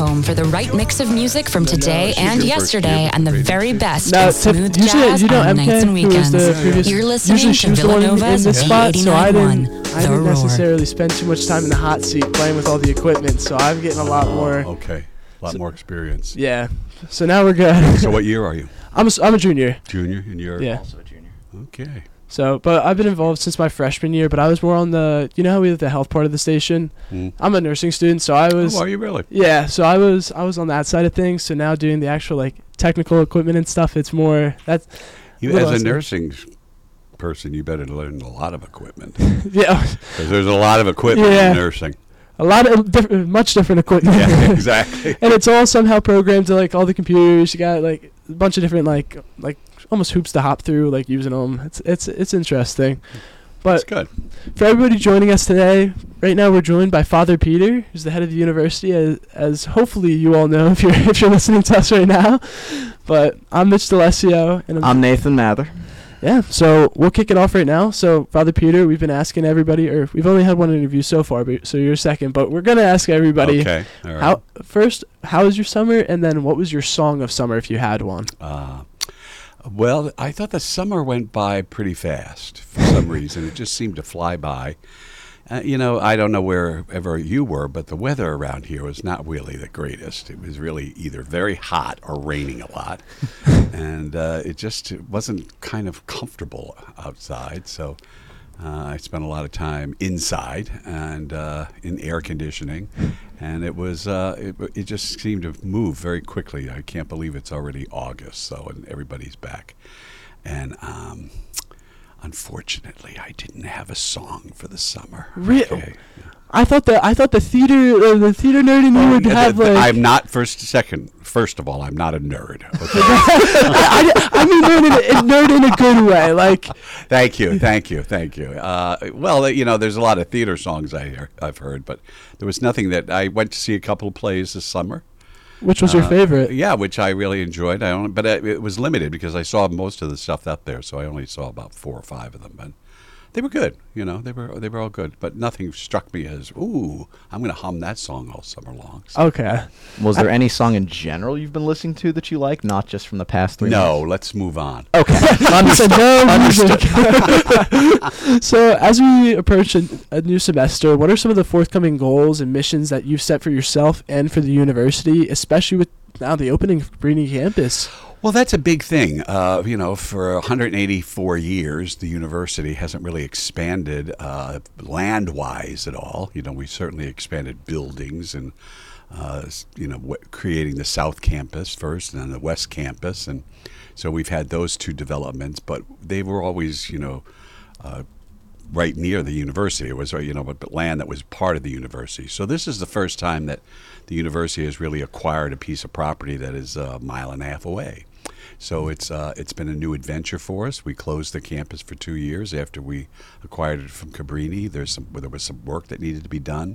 home for the right mix of music from today and yesterday and the very best Now, in smooth usually, jazz you know, on MK, nights and who was weekends. the previous, You're listening usually she to was the one in Villanova's this spot, so I B89.1, didn't necessarily spend too much time in the hot seat playing with all the equipment, so I'm getting a lot more. Okay, a lot more experience. Yeah, so now we're good. So what year are you? I'm a junior. Junior, and you're Also a junior. Okay. So, but I've been involved since my freshman year, but I was more on the, you know how we have the health part of the station? I'm a nursing student, so I was. Oh, are you really? Yeah, so I was on that side of things, so now doing the actual, like, technical equipment and stuff, it's more, that's. You, as a nursing person, you better learn a lot of equipment. Yeah. Because there's a lot of equipment in nursing. A lot of much different equipment. Yeah, exactly. And it's all somehow programmed to, like, all the computers. You got, like, a bunch of different, like almost hoops to hop through, like, using them. It's interesting. But that's good. For everybody joining us today, right now we're joined by Father Peter, who's the head of the university, as hopefully you all know if you're listening to us right now. But I'm Mitch D'Alessio. And I'm Nathan Mather. Yeah, so we'll kick it off right now. So, Father Peter, we've been asking everybody, or we've only had one interview so far, so you're second, but we're going to ask everybody. Okay, all right. How was your summer, and then what was your song of summer if you had one? Well, I thought the summer went by pretty fast for some reason. It just seemed to fly by. You know, I don't know wherever you were, but the weather around here was not really the greatest. It was really either very hot or raining a lot. And it wasn't kind of comfortable outside. So I spent a lot of time inside and in air conditioning. And it was it just seemed to move very quickly. I can't believe it's already August, and everybody's back. And unfortunately, I didn't have a song for the summer. Really? Okay. I thought the theater nerd in you would have like. I'm not first of all, I'm not a nerd. Okay? I mean nerd in a good way. Like. Thank you. Well, you know, there's a lot of theater songs I've heard, but there was nothing that I went to see a couple of plays this summer. Which was your favorite? Yeah, which I really enjoyed. But it was limited because I saw most of the stuff up there, so I only saw about 4 or 5 of them. But they were good, you know. They were all good, but nothing struck me as, ooh, I'm going to hum that song all summer long. So. Okay. Was there any song in general you've been listening to that you like, not just from the past 3 months? No, let's move on. Okay. Understood. So as we approach a new semester, what are some of the forthcoming goals and missions that you've set for yourself and for the university, especially with now the opening of Cabrini campus? Well, that's a big thing. You know, for 184 years, the university hasn't really expanded land-wise at all. You know, we certainly expanded buildings and, you know, creating the South Campus first and then the West Campus. And so we've had those 2 developments, but they were always, you know, right near the university. It was, you know, but land that was part of the university. So this is the first time that the university has really acquired a piece of property that is a mile and a half away. So it's been a new adventure for us. We closed the campus for 2 years after we acquired it from Cabrini. There was some work that needed to be done.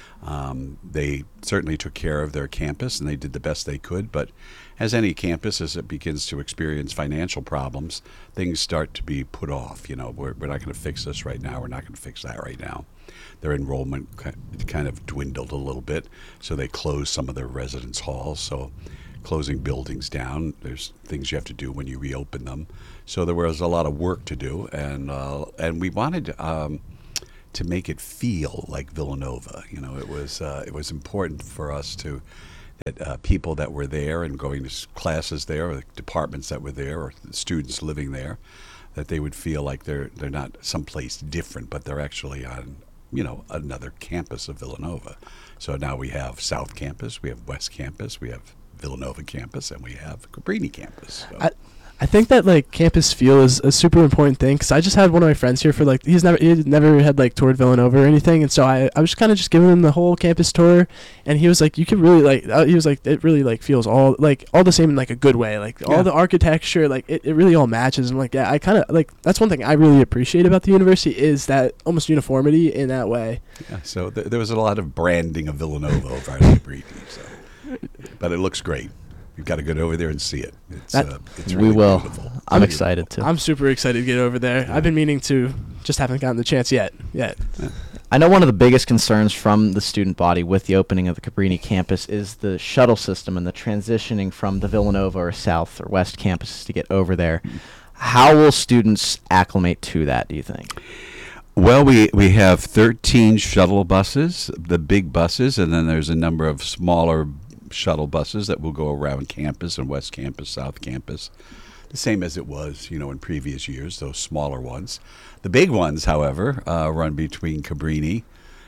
They certainly took care of their campus, and they did the best they could. But as any campus, as it begins to experience financial problems, things start to be put off. You know, we're not going to fix this right now. We're not going to fix that right now. Their enrollment kind of dwindled a little bit, so they closed some of their residence halls. So closing buildings down, there's things you have to do when you reopen them. So there was a lot of work to do, and we wanted to make it feel like Villanova. You know, it was important for us that people that were there and going to classes there, or departments that were there, or students living there, that they would feel like they're not someplace different, but they're actually on, you know, another campus of Villanova. So now we have South Campus, we have West Campus, we have Villanova campus, and we have Cabrini campus. So. I think that like campus feel is a super important thing, because I just had one of my friends here for like he never had like toured Villanova or anything, and so I was kind of just giving him the whole campus tour, and he was like, you could really like he was like, it really like feels all the same in like a good way, like all the architecture, like it really all matches. I'm like, yeah, I kind of like, that's one thing I really appreciate about the university, is that almost uniformity in that way. Yeah, so there was a lot of branding of Villanova over at Cabrini, so. But it looks great. You've got to go over there and see it. It's really we will. Beautiful. I'm excited to. I'm super excited to get over there. I've been meaning to, just haven't gotten the chance yet. I know one of the biggest concerns from the student body with the opening of the Cabrini campus is the shuttle system and the transitioning from the Villanova or South or West campuses to get over there. How will students acclimate to that, do you think? Well, we have 13 shuttle buses, the big buses, and then there's a number of smaller shuttle buses that will go around campus and West Campus, South Campus, the same as it was, in previous years, those smaller ones. The big ones, however, run between Cabrini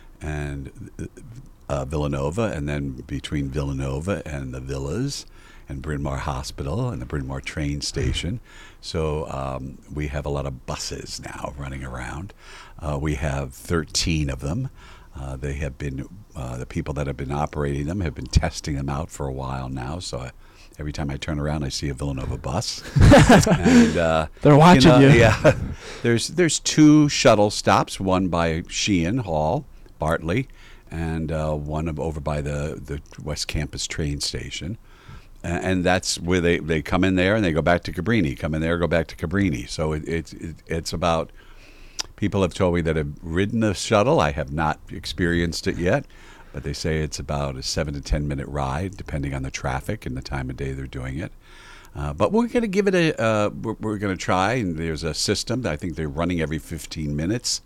and Villanova, and then between Villanova and the Villas and Bryn Mawr Hospital and the Bryn Mawr train station. So we have a lot of buses now running around. We have 13 of them. They have been, the people that have been operating them have been testing them out for a while now. So every time I turn around, I see a Villanova bus. And, They're watching you. Yeah. There's 2 shuttle stops, one by Sheehan Hall, Bartley, and one over by the West Campus train station. And that's where they come in there and they go back to Cabrini, come in there, go back to Cabrini. So it's about, people have told me that have ridden the shuttle. I have not experienced it yet, but they say it's about a 7 to 10 minute ride, depending on the traffic and the time of day they're doing it. But we're going to give it we're going to try, and there's a system that I think they're running every 15 minutes.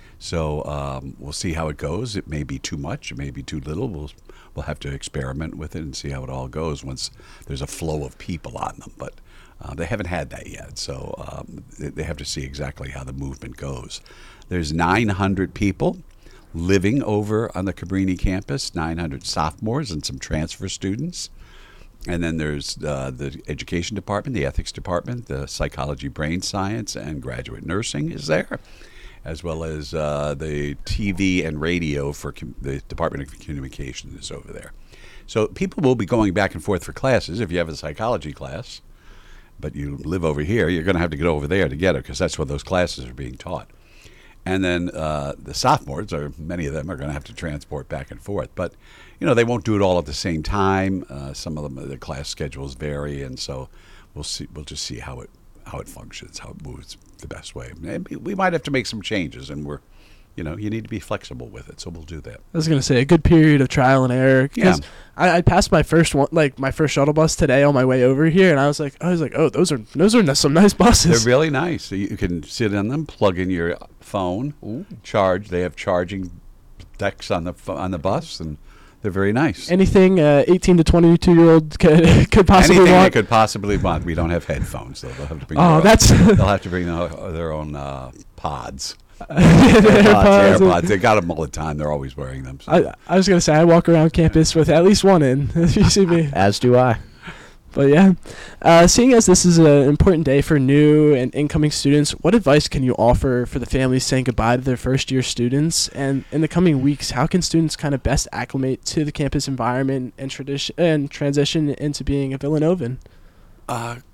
So we'll see how it goes. It may be too much, it may be too little. We'll have to experiment with it and see how it all goes once there's a flow of people on them. But they haven't had that yet, so they have to see exactly how the movement goes. There's 900 people living over on the Cabrini campus, 900 sophomores and some transfer students. And then there's the education department, the ethics department, the psychology, brain science, and graduate nursing is there, as well as the TV and radio for the Department of Communication is over there. So people will be going back and forth for classes. If you have a psychology class, but you live over here, you're going to have to get over there to get it, because that's where those classes are being taught. And then the sophomores, many of them are going to have to transport back and forth. But, they won't do it all at the same time. Some of them, the class schedules vary, and so we'll see. We'll just see how it functions, how it moves the best way. Maybe we might have to make some changes, and you need to be flexible with it. So we'll do that. I was gonna say a good period of trial and error. Yeah. I passed my first one, my first shuttle bus today on my way over here, and I was like, oh, those are some nice buses. They're really nice. So you can sit in them, plug in your phone, charge. They have charging decks on the bus, and they're very nice. Anything 18 to 22-year-old could possibly Anything want. they could possibly want. We don't have headphones, though. They'll have to bring. They'll have to bring their own pods. AirPods. They got them all the time. They're always wearing them. So. I was gonna say I walk around campus with at least one in. If you see me. As do I. But yeah, seeing as this is an important day for new and incoming students, what advice can you offer for the families saying goodbye to their first-year students? And in the coming weeks, how can students kind of best acclimate to the campus environment and transition into being a Villanovan? As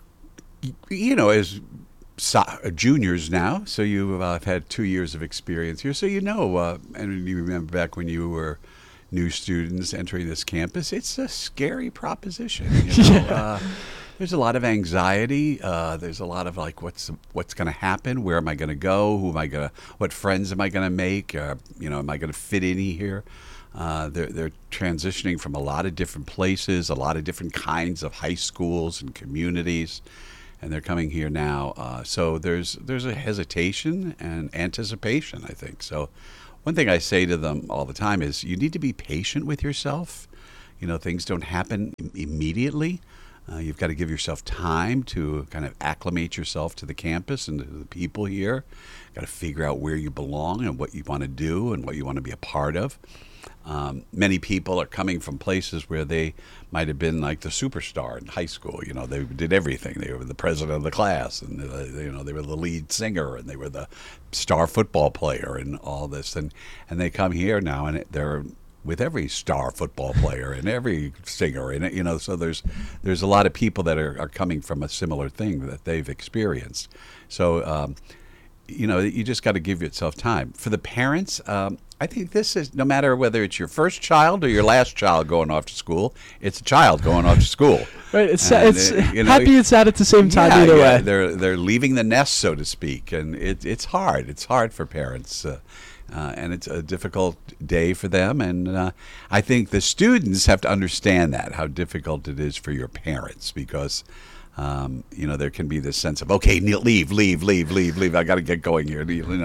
juniors now, so you have had 2 years of experience here, so and you remember back when you were new students entering this campus, it's a scary proposition. There's a lot of anxiety. There's a lot of what's going to happen? Where am I going to go? What friends am I going to make? Am I going to fit in here? They're transitioning from a lot of different places, a lot of different kinds of high schools and communities, and they're coming here now. So there's a hesitation and anticipation, I think. So one thing I say to them all the time is you need to be patient with yourself. Things don't happen immediately. You've got to give yourself time to kind of acclimate yourself to the campus and to the people here. You've got to figure out where you belong and what you want to do and what you want to be a part of. Many people are coming from places where they might have been like the superstar in high school. They did everything. They were the president of the class, and they were the lead singer, and they were the star football player, and all this. And they come here now, and they're with every star football player and every singer, and So there's a lot of people that are coming from a similar thing that they've experienced. So you just got to give yourself time. For the parents, I think this is, no matter whether it's your first child or your last child going off to school, it's a child going off to school. Right. It's happy and sad at the same time. Either way, they're leaving the nest, so to speak, and it's hard. It's hard for parents. And it's a difficult day for them. And I think the students have to understand that, how difficult it is for your parents, because there can be this sense of, okay, Neil, leave. I got to get going here.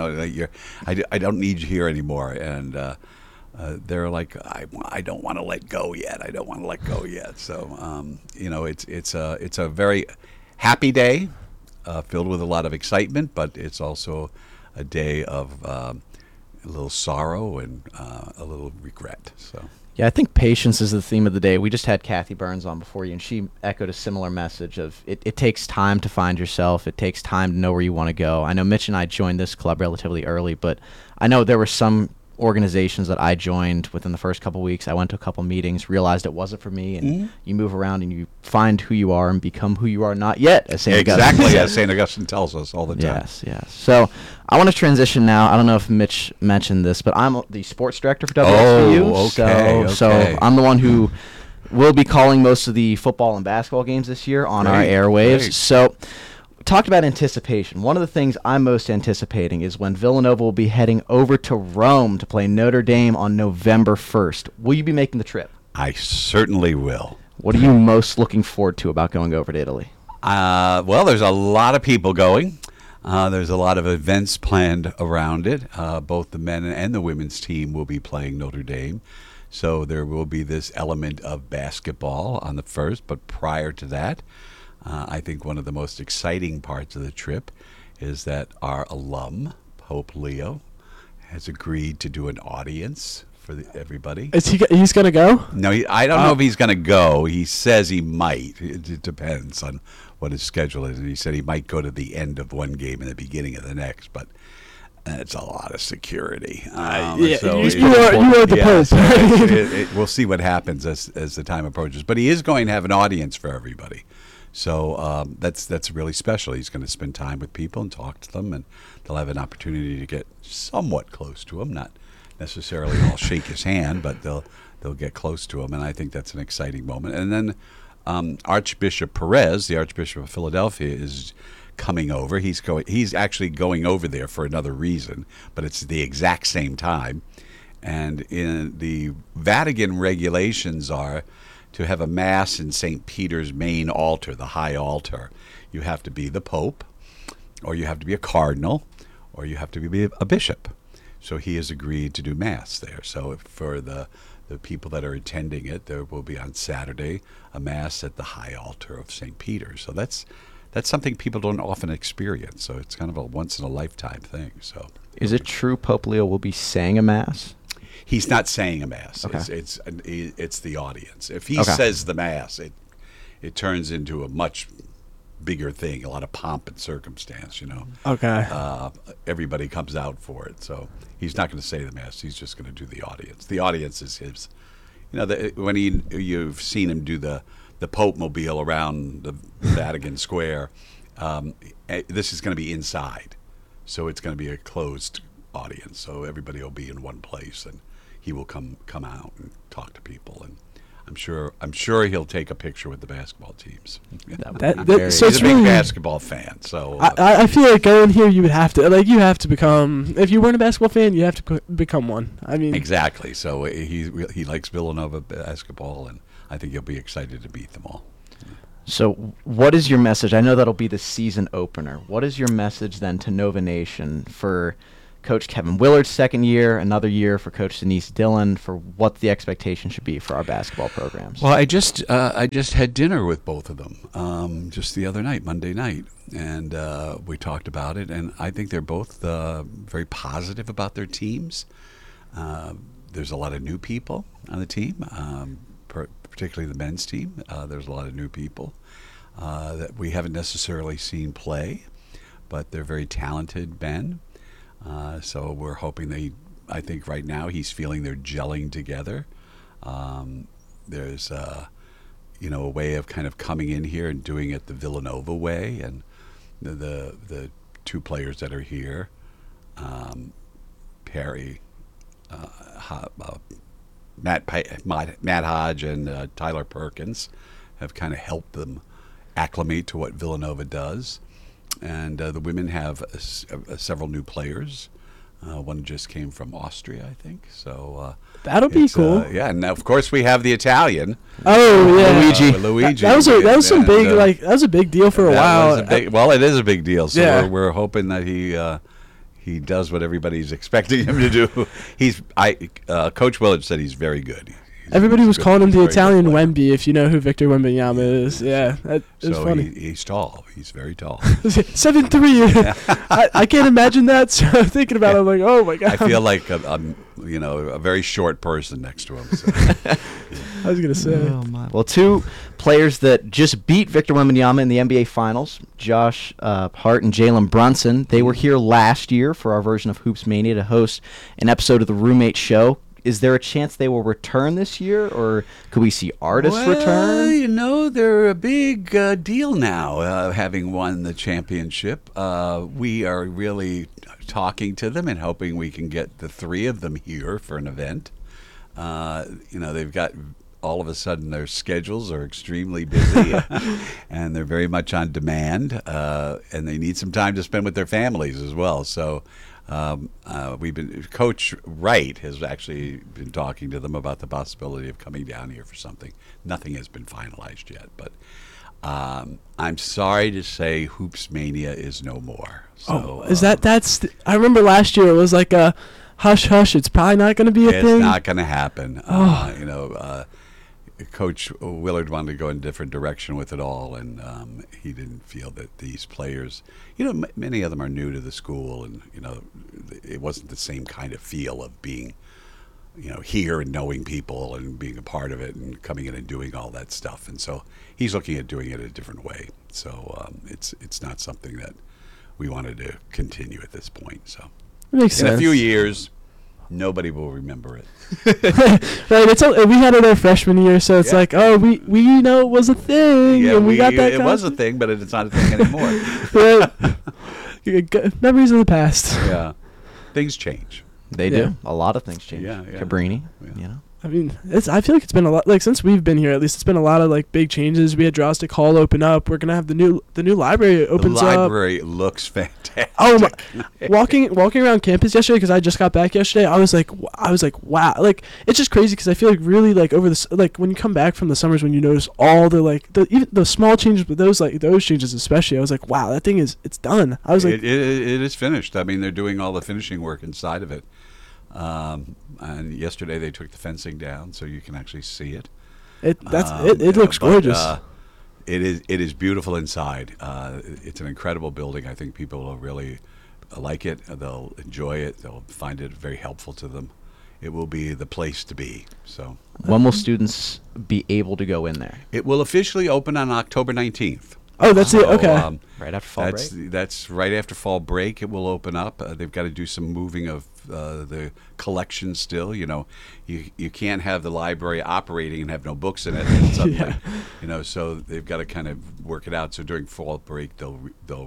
I don't need you here anymore. And they're like, I don't want to let go yet. So, it's a very happy day, filled with a lot of excitement, but it's also a day of a little sorrow and a little regret. So. Yeah, I think patience is the theme of the day. We just had Kathy Burns on before you, and she echoed a similar message of it takes time to find yourself. It takes time to know where you want to go. I know Mitch and I joined this club relatively early, but I know there were some organizations that I joined within the first couple weeks. I went to a couple meetings, realized it wasn't for me, and you move around and you find who you are and become who you are not yet, as St. Augustine. Exactly, as St. Augustine tells us all the time. Yes. So I want to transition now. I don't know if Mitch mentioned this, but I'm the sports director for WSBU. Okay. So I'm the one who will be calling most of the football and basketball games this year on our airwaves. Great. So talked about anticipation. One of the things I'm most anticipating is when Villanova will be heading over to Rome to play Notre Dame on November 1st. Will you be making the trip? I certainly will. What are you most looking forward to about going over to Italy? Well, there's a lot of people going. There's a lot of events planned around it. Both the men and the women's team will be playing Notre Dame. So there will be this element of basketball on the first, but prior to that, I think one of the most exciting parts of the trip is that our alum, Pope Leo, has agreed to do an audience for everybody. He's going to go? No, I don't know if he's going to go. He says he might. It depends on what his schedule is. And he said he might go to the end of one game and the beginning of the next, but it's a lot of security. You are the Pope. So we'll see what happens as the time approaches. But he is going to have an audience for everybody. So that's really special. He's going to spend time with people and talk to them, and they'll have an opportunity to get somewhat close to him. Not necessarily all shake his hand, but they'll get close to him, and I think that's an exciting moment. And then Archbishop Perez, the Archbishop of Philadelphia, is coming over. He's actually going over there for another reason, but it's the exact same time. And in the Vatican regulations are to have a mass in St. Peter's main altar, the high altar, you have to be the Pope, or you have to be a cardinal, or you have to be a bishop. So he has agreed to do mass there. So for the people that are attending it, there will be on Saturday a mass at the high altar of St. Peter's. So that's something people don't often experience. So it's kind of a once in a lifetime thing. So is it true Pope Leo will be saying a mass? He's not saying a mass. Okay. It's the audience. If he says the mass, it turns into a much bigger thing, a lot of pomp and circumstance, Okay. Everybody comes out for it. So he's not going to say the mass. He's just going to do the audience. The audience is his. When you've seen him do the Pope Mobile around the Vatican Square, this is going to be inside. So it's going to be a closed audience. So everybody will be in one place, and he will come out and talk to people, and I'm sure he'll take a picture with the basketball teams. So He's a big basketball fan, so I feel like going here you would have to become, if you weren't a basketball fan, you have to become one. I mean, exactly. So he likes Villanova basketball, and I think he'll be excited to meet them all. So what is your message? I know that'll be the season opener. What is your message then to Nova Nation for Coach Kevin Willard's second year, another year for Coach Denise Dillon, for what the expectation should be for our basketball programs? Well, I just had dinner with both of them just the other night, Monday night, and we talked about it, and I think they're both very positive about their teams. There's a lot of new people on the team, particularly the men's team. There's a lot of new people that we haven't necessarily seen play, but they're very talented men. So we're hoping I think right now he's feeling they're gelling together. There's a way of kind of coming in here and doing it the Villanova way, and the two players that are here, Perry, Matt Hodge and Tyler Perkins, have kind of helped them acclimate to what Villanova does. And the women have several new players. One just came from Austria, I think. So That'll be cool. Yeah, and of course we have the Italian. Oh yeah, Luigi. That was some big that was a big deal for a while. Well, it is a big deal. So Yeah. we're hoping that he does what everybody's expecting him to do. Coach Willard said he's very good. Everybody was calling him the He's a very Italian good player. Wemby, if you know who Victor Wembanyama is. Yeah, it's So funny. he's tall. He's very tall. 7'3". I can't imagine that. So thinking about it, I'm like, oh my god. I feel like I'm a very short person next to him. So. I was gonna say. Oh my. Well, two players that just beat Victor Wembanyama in the NBA Finals, Josh Hart and Jalen Brunson. They were here last year for our version of Hoops Mania to host an episode of the Roommate Show. Is there a chance they will return this year, or could we see artists return? They're a big deal now, having won the championship. We are really talking to them and hoping we can get the three of them here for an event. They've got, all of a sudden, their schedules are extremely busy, and they're very much on demand, and they need some time to spend with their families as well. So Coach Wright has actually been talking to them about the possibility of coming down here for something. Nothing has been finalized yet, but I'm sorry to say Hoops Mania is no more. So, I remember last year it was like a hush hush. It's probably not going to be a thing. It's not going to happen. Coach Willard wanted to go in a different direction with it all, and he didn't feel that these players, many of them are new to the school, and it wasn't the same kind of feel of being, here and knowing people and being a part of it and coming in and doing all that stuff. And so he's looking at doing it a different way. So it's not something that we wanted to continue at this point. So It makes in sense. a few years, nobody will remember it. Right, we had it our freshman year, so it's like, oh, we know it was a thing, and we got that. It was a thing, but it's not a thing anymore. Memories of the past. Yeah, things change. They Yeah. do. A lot of things change. Yeah. Cabrini, Yeah. I mean, I feel like it's been a lot. Like since we've been here, at least it's been a lot of like big changes. We had Drostick Hall open up. We're gonna have the new library opens The up. library looks fantastic. Oh my! walking around campus yesterday, because I just got back yesterday. I was like, wow! Like it's just crazy because I feel like really like over this, like when you come back from the summers, when you notice all the like even the small changes, but those changes especially, I was like, wow, that thing it's done. I was like, it is finished. I mean, they're doing all the finishing work inside of it. And yesterday they took the fencing down, so you can actually see it. it looks gorgeous. It is beautiful inside. It's an incredible building. I think people will really like it. They'll enjoy it. They'll find it very helpful to them. It will be the place to be. So when will students be able to go in there? it will officially open on October 19th. Oh, that's it. Okay. Right after fall break? That's right after fall break. It will open up. They've got to do some moving of the collection still. You can't have the library operating and have no books in it. And suddenly, so they've got to kind of work it out. So during fall break, they'll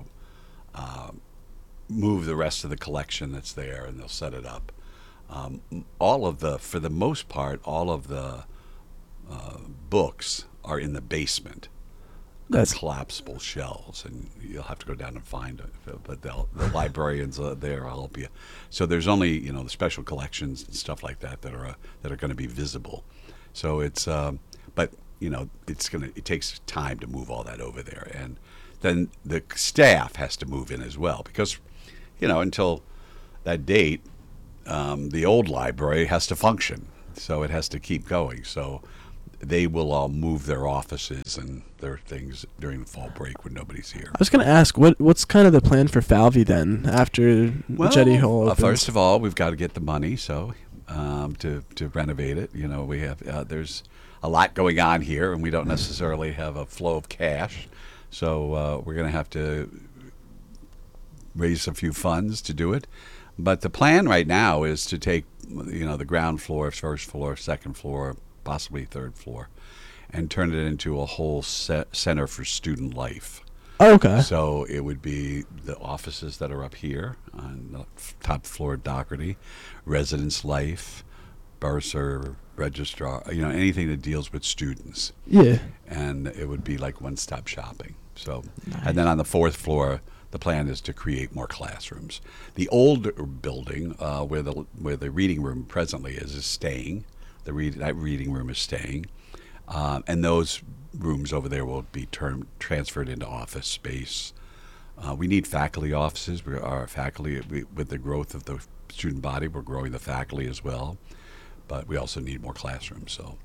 move the rest of the collection that's there, and they'll set it up. For the most part, all of the books are in the basement. That's Collapsible shelves, and you'll have to go down and find it. But the librarians are there will help you. So there's only the special collections and stuff like that that are going to be visible. So it's it takes time to move all that over there, and then the staff has to move in as well because until that date, the old library has to function, so it has to keep going. So they will all move their offices and their things during the fall break when nobody's here. I was gonna ask what's kind of the plan for Falvey then after the Jetty Hall opens? First of all, we've got to get the money to renovate it. We have there's a lot going on here, and we don't necessarily have a flow of cash, so we're going to have to raise a few funds to do it. But the plan right now is to take the ground floor, first floor, second floor, possibly third floor, and turn it into a whole center for student life. Oh, okay. So it would be the offices that are up here on the top floor of Doherty, residence life, bursar, registrar, anything that deals with students. Yeah. And it would be like one-stop shopping. So, and then on the fourth floor, the plan is to create more classrooms. The old building where the reading room presently is staying. That reading room is staying, and those rooms over there will be transferred into office space. We need faculty offices. With the growth of the student body, we're growing the faculty as well, but we also need more classrooms. So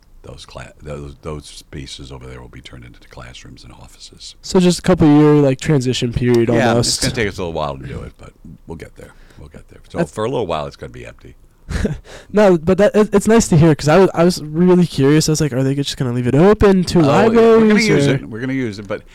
those spaces over there will be turned into classrooms and offices. So just a couple year like transition period Yeah, almost. it's going to take us a little while to do it, but we'll get there. So for a little while, it's going to be empty. No, but it's nice to hear because I was really curious. I was like, are they just going to leave it open to libraries? We're going to use it. We're going to use it, but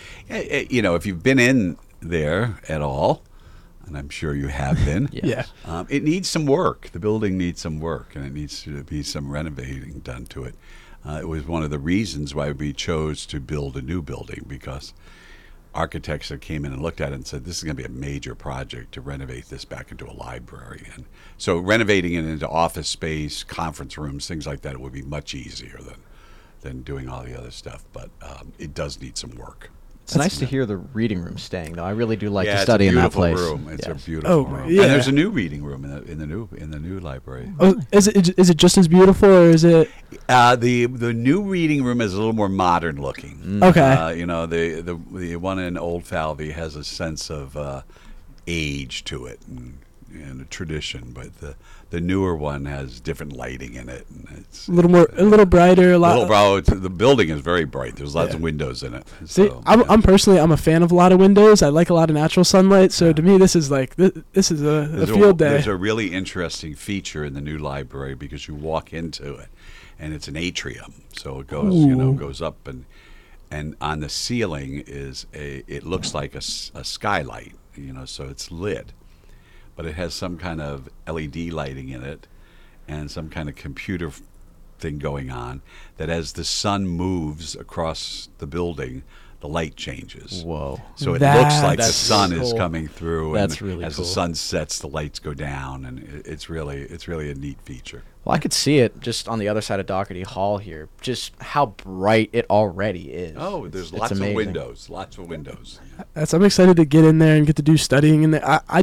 if you've been in there at all, and I'm sure you have been. Yes. Yeah. It needs some work. The building needs some work, and it needs to be some renovating done to it. It was one of the reasons why we chose to build a new building, because architects that came in and looked at it and said, this is going to be a major project to renovate this back into a library. And so renovating it into office space, conference rooms, things like that, it would be much easier than doing all the other stuff. But it does need some work. It's nice to hear the reading room staying, though. I really do like to study in that place. It's a Yes. beautiful room. Yeah. And there's a new reading room in the new library. Oh, is it just as beautiful, or is it? The new reading room is a little more modern looking. Okay. The one in Old Falvey has a sense of age to it and a tradition, but the newer one has different lighting in it, and it's A little brighter, a lot. the building is very bright. There's lots of windows in it. See, So, I'm personally a fan of a lot of windows. I like a lot of natural sunlight. So to me, this is like this is a field day. There's a really interesting feature in the new library because you walk into it, and it's an atrium. So it goes, goes up, and on the ceiling it looks like a skylight. So it's lit, but it has some kind of LED lighting in it, and some kind of computer thing going on. That as the sun moves across the building, the light changes. Whoa. So it looks like the That's sun really is cool. coming through. That's and really as cool. the sun sets, the lights go down, and it's really a neat feature. Well, I could see it just on the other side of Doherty Hall here, just how bright it already is. Oh, there's It's lots of amazing. windows. Lots of windows. I'm excited to get in there and get to do studying in there.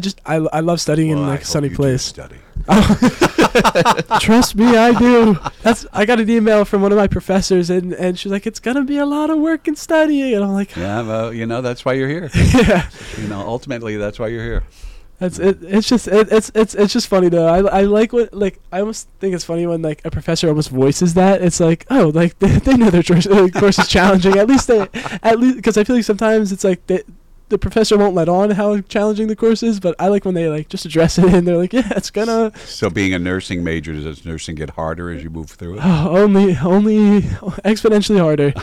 I love studying in Well, I like a hope sunny you do place. study. Trust me, I do. I got an email from one of my professors, and she's like, "It's gonna be a lot of work and studying," and I'm like, Yeah, well, that's why you're here. "Yeah." Ultimately, that's why you're here. That's it. It's just funny though. I like what I almost think it's funny when like a professor almost voices that. It's like, oh, like they know their course is challenging. At least because I feel like sometimes it's like the professor won't let on how challenging the course is, but I like when they like just address it and they're like, yeah, it's gonna. So, being a nursing major, does nursing get harder as you move through it? Only exponentially harder.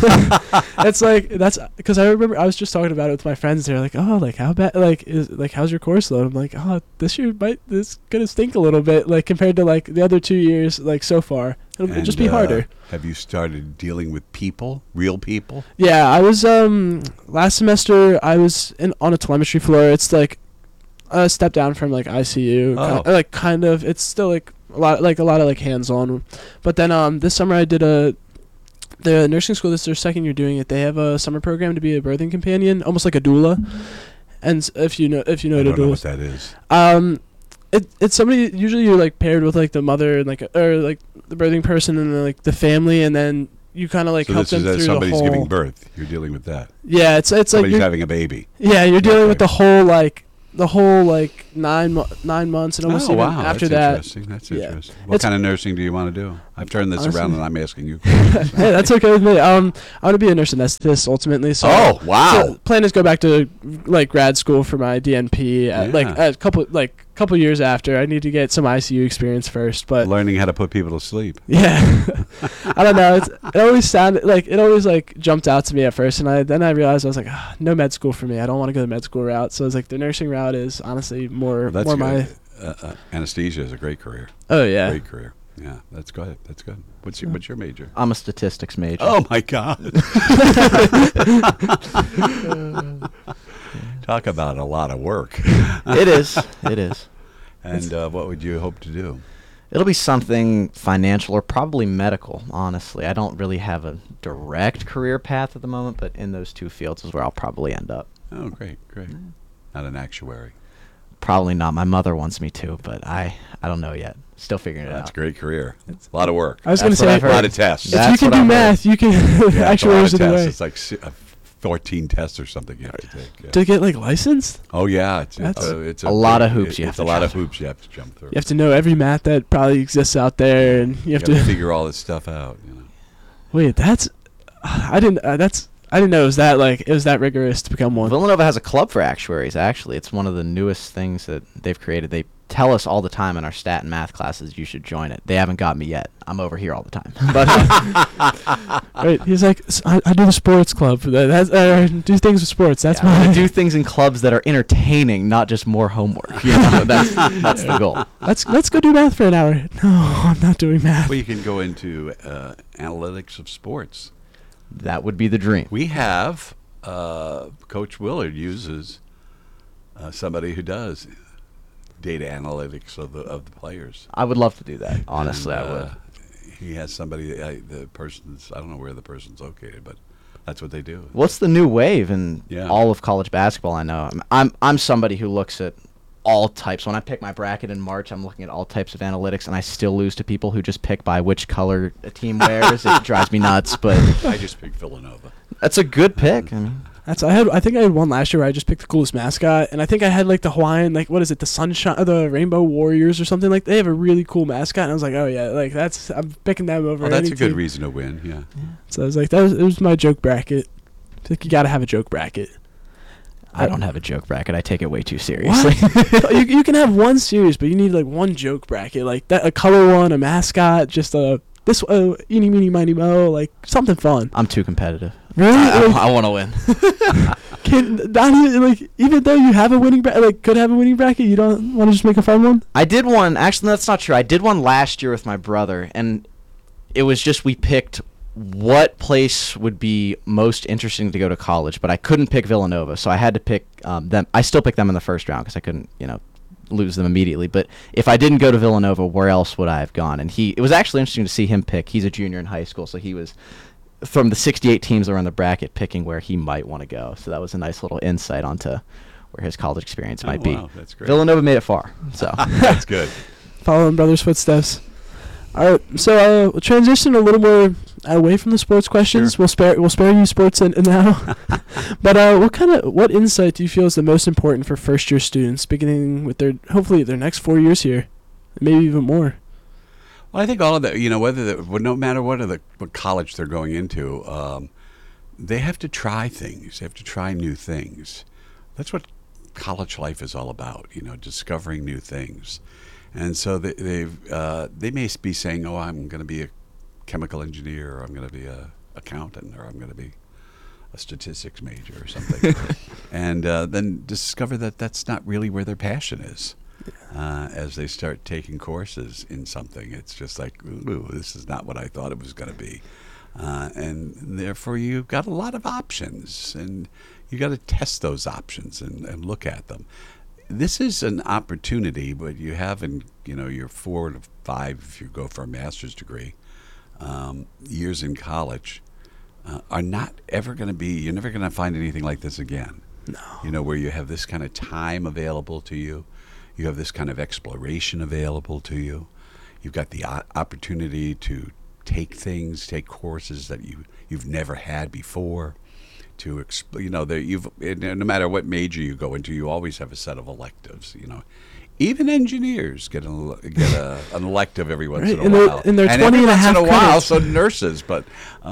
It's like that's because I remember I was just talking about it with my friends. They're like, "Oh, like how bad? How's your course load?" I'm like, "Oh, this year this gonna stink a little bit, like compared to like the other 2 years, like so far. It'll just be harder." Have you started dealing with people, real people? Yeah, I was last semester. I was on a telemetry floor. It's like a step down from like ICU. Oh. Kind of. It's still like a lot of like hands-on. But then this summer I did the nursing school. This is their second year doing it. They have a summer program to be a birthing companion, almost like a doula. And if you know I what a don't know doula what is. that is. It's somebody, usually you're like paired with like the mother and or like the birthing person and then, like the family, and then you kind of like So help this them is through as the somebody's whole. giving birth. You're dealing with that. Yeah, it's like Somebody's you're, having a baby. yeah, you're dealing with Okay. the whole 9 months and almost Oh, even wow. after That's that. interesting. That's Yeah. interesting. What It's- kind of nursing do you want to do? I've turned this Honestly- around and I'm asking you. Hey, that's okay with me. I want to be a nurse anesthetist ultimately. So Oh, wow. so plan is go back to like grad school for my DNP. Like Yeah. a couple years after. I need to get some ICU experience first, but Learning how to put people to sleep. yeah, I don't know. It always sounded like jumped out to me at first, and then I realized I was like, no med school for me. I don't want to go the med school route. So I was like, the nursing route is honestly more That's more good. my. Anesthesia is a great career. Oh yeah. Great career. Yeah, that's good. That's good. What's your major? I'm a statistics major. Oh my God! Talk about a lot of work. It is. It is. And what would you hope to do? It'll be something financial or probably medical, honestly. I don't really have a direct career path at the moment, but in those two fields is where I'll probably end up. Oh, great. not an actuary. Probably not. My mother wants me to, but I don't know yet. Still figuring it That's a out. great career. It's a lot of work. I was going to That's what say, I've A heard. lot of tests. if That's you what can do I've heard. math, you can Yeah, it's a lot of actuaries are the tests. way. It's like 14 tests or something you have to take. Yeah. To get like licensed, Oh yeah, it's That's a a lot big- of hoops you have It's to a lot jump of through. hoops you have to jump through. you have to know every math that probably exists out there, and you have You to. figure all this stuff out. You know. Wait, I didn't know it was that rigorous to become one. Villanova has a club for actuaries, actually. It's one of the newest things that they've created. They tell us all the time in our stat and math classes you should join it. They haven't got me yet. I'm over here all the time. But Right? He's like, I do the sports club. That's do things with sports. That's yeah, my we do things in clubs that are entertaining, not just more homework. You know, that's the goal. Let's go do math for an hour. No, I'm not doing math. Well, you can go into analytics of sports. That would be the dream. We have Coach Willard uses somebody who does data analytics of the players. I would love to do that. Honestly, And, I would. He has somebody. The person's. I don't know where the person's located, but that's what they do. What's the new wave in Yeah. all of college basketball? I know I'm somebody who looks at all types. When I pick my bracket in March, I'm looking at all types of analytics, and I still lose to people who just pick by which color a team wears. It drives me nuts, but I just picked Villanova. that's a good pick. I mean, I think I had one last year where I just picked the coolest mascot, and I think I had like the Hawaiian, like what is it, the Sunshine, the Rainbow Warriors or something. Like they have a really cool mascot, and I was like, oh yeah, like I'm picking them over. Well, that's any a good team. reason to win. Yeah. So I was like, it was my joke bracket. I think you got to have a joke bracket. I don't have a joke bracket. I take it way too seriously. you can have one series, but you need like one joke bracket, like that, a color one, a mascot, just eeny meeny miny mo, like something fun. I'm too competitive. Really? Like, I want to win. even though you have a winning bracket, like could have a winning bracket, you don't want to just make a fun one? I did one. Actually, that's not true. I did one last year with my brother, and it was just we picked what place would be most interesting to go to college, but I couldn't pick Villanova, so I had to pick them. I still picked them in the first round because I couldn't, lose them immediately. But if I didn't go to Villanova, where else would I have gone? And it was actually interesting to see him pick. He's a junior in high school, so he was from the 68 teams that were in the bracket picking where he might want to go. So that was a nice little insight onto where his college experience might be. Wow, that's great. Villanova made it far, so. That's good. Follow in brother's footsteps. All right, so we'll transition a little more away from the sports questions. Sure. We'll spare you sports now. But what insight do you feel is the most important for first year students, beginning with hopefully their next 4 years here, maybe even more? Well, I think all of that, no matter what college they're going into, they have to try things. They have to try new things. That's what college life is all about, discovering new things. And so they may be saying, oh, I'm going to be a chemical engineer, or I'm going to be a accountant, or I'm going to be a statistics major or something. And then discover that that's not really where their passion is. As they start taking courses in something, it's just like, ooh, this is not what I thought it was going to be. And therefore, you've got a lot of options, and you got to test those options and look at them. This is an opportunity, but you have in your 4 to 5, if you go for a master's degree, years in college are not ever going to be. You're never going to find anything like this again. No. Where you have this kind of time available to you. You have this kind of exploration available to you. You've got the opportunity to take courses that you've never had before. To no matter what major you go into, you always have a set of electives. Even engineers get an elective every once in a while. And they're 20 every and a once half in a while, credits. so nurses. But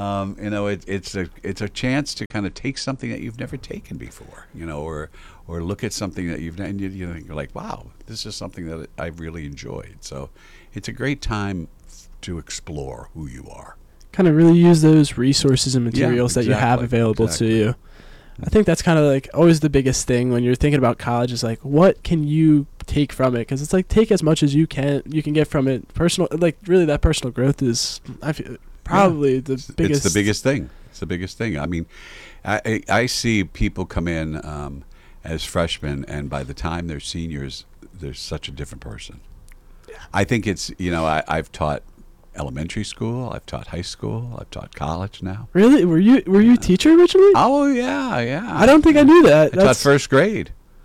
it's a chance to kind of take something that you've never taken before. Or look at something that you're like, wow, this is something that I've really enjoyed. So it's a great time to explore who you are. Kind of really use those resources and materials that you have exactly, available exactly. to you. I think that's kind of like always the biggest thing when you're thinking about college is like, what can you take from it? Because it's like, take as much as you can get from it. Personal, like really that personal growth is probably the biggest. It's the biggest thing. It's the biggest thing. I mean, I see people come in as freshmen, and by the time they're seniors, they're such a different person. Yeah. I think it's, I've taught elementary school, I've taught high school, I've taught college now. Really? Were you a teacher originally? Oh, yeah. I don't think I knew that. I taught first grade.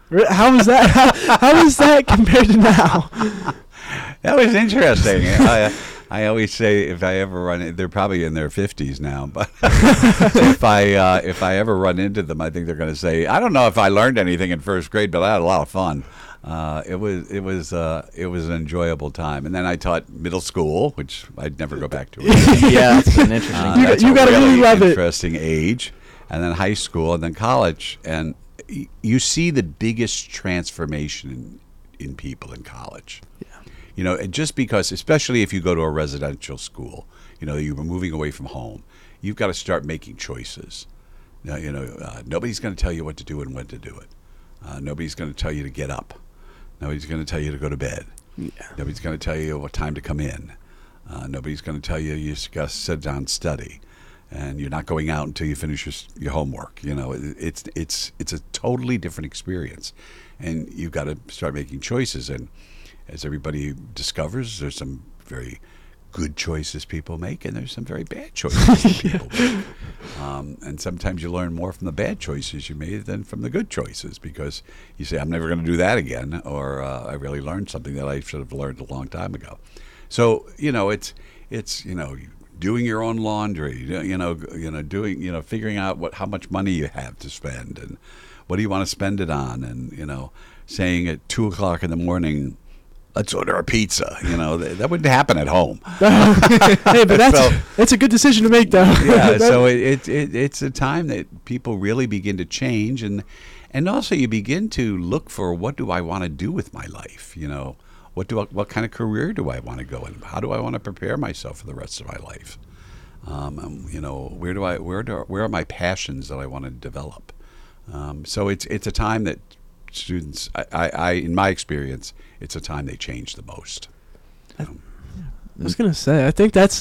How was that? How was that compared to now? That was interesting. I always say if I ever run in, they're probably in their 50s now, but if I ever run into them, I think they're going to say, I don't know if I learned anything in first grade, but I had a lot of fun. It was an enjoyable time, and then I taught middle school, which I'd never go back to. Yeah, it's an interesting. You That's you a gotta really love it. interesting age, and then high school, and then college, and you see the biggest transformation in people in college. You know, and just because, especially if you go to a residential school, you know, you're moving away from home, you've got to start making choices. Now, nobody's going to tell you what to do and when to do it. Nobody's going to tell you to get up. Nobody's going to tell you to go to bed. Yeah. Nobody's going to tell you what time to come in. Nobody's going to tell you just got to sit down and study, and you're not going out until you finish your homework. You know, it's a totally different experience, and you've got to start making choices. And as everybody discovers, there's some very good choices people make, and there's some very bad choices that people make. And sometimes you learn more from the bad choices you made than from the good choices, because you say, I'm never going to do that again, or I really learned something that I should have learned a long time ago. So, it's doing your own laundry, doing, figuring out how much money you have to spend, and what do you want to spend it on, and, saying at 2:00 in the morning, let's order a pizza. That wouldn't happen at home. Hey, but that's a good decision to make, though. Yeah, so it's a time that people really begin to change, and also you begin to look for, what do I want to do with my life? What kind of career do I want to go in? How do I want to prepare myself for the rest of my life? Where are my passions that I want to develop? So it's a time that students, I in my experience, it's a time they change the most. I was gonna say, I think that's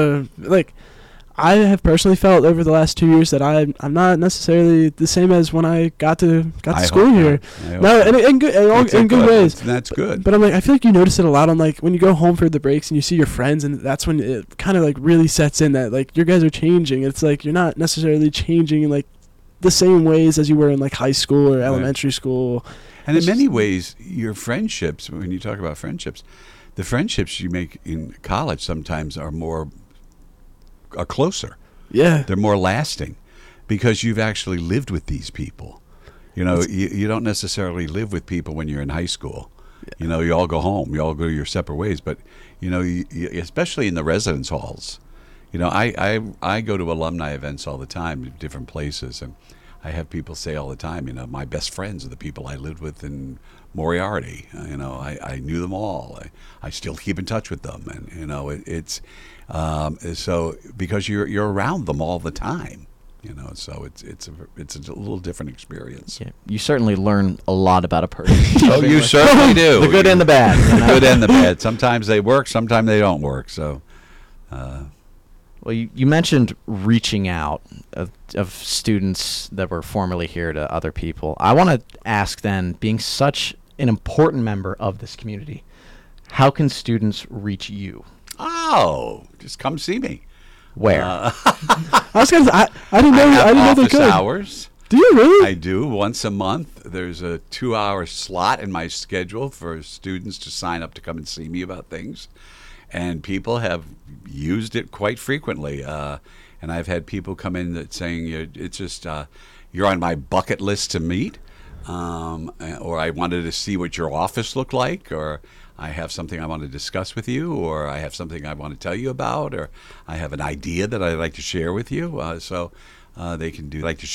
I have personally felt over the last 2 years that I'm not necessarily the same as when I got to school here. No, in good ways. That's good. But I'm like, I feel like you notice it a lot on when you go home for the breaks and you see your friends, and that's when it kind of really sets in that your guys are changing. It's you're not necessarily changing in the same ways as you were in high school or elementary school. And in many ways, your friendships, when you talk about friendships, the friendships you make in college sometimes are closer. Yeah. They're more lasting because you've actually lived with these people. You don't necessarily live with people when you're in high school. Yeah. You all go home. You all go your separate ways. But, you, especially in the residence halls, I go to alumni events all the time in different places, and I have people say all the time, my best friends are the people I lived with in Moriarty. I knew them all. I still keep in touch with them, and it's so because you're around them all the time. So it's a little different experience. Yeah. You certainly learn a lot about a person. Oh, you certainly do. The good and the bad. The good and the bad. Sometimes they work, sometimes they don't work. So. Well, you mentioned reaching out of students that were formerly here to other people. I want to ask then, being such an important member of this community, how can students reach you? Oh, just come see me. Where? I was gonna. I didn't know. I didn't know they could. Hours. Do you really? I do. Once a month, there's a 2-hour slot in my schedule for students to sign up to come and see me about things. And people have used it quite frequently. And I've had people come in that saying, it's just, you're on my bucket list to meet. Or I wanted to see what your office looked like, or I have something I want to discuss with you, or I have something I want to tell you about, or I have an idea that I'd like to share with you. So they can do like to